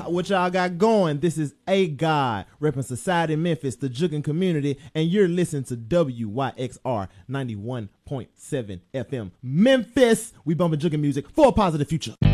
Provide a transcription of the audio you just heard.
what y'all got going? This is A God, repping Society Memphis, the jugging community, and you're listening to WYXR 91.7 FM Memphis. We bumping jugging music for a positive future.